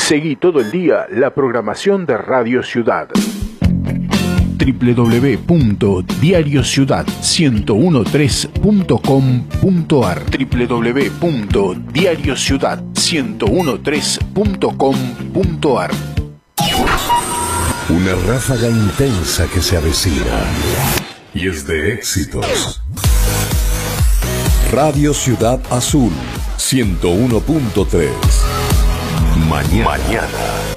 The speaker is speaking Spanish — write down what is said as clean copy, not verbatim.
Seguí todo el día la programación de Radio Ciudad. www.diariociudad1013.com.ar www.diariociudad1013.com.ar Una ráfaga intensa que se avecina y es de éxitos. Radio Ciudad Azul 101.3. Mañana.